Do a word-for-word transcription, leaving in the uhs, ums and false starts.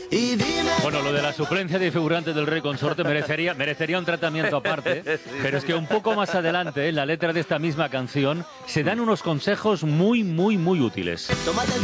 Y dime... Bueno, lo de la suplencia de figurante del rey consorte merecería, merecería un tratamiento aparte, pero es que un poco más adelante, en la letra de esta misma canción, se dan unos consejos muy, muy, muy útiles. Tómate el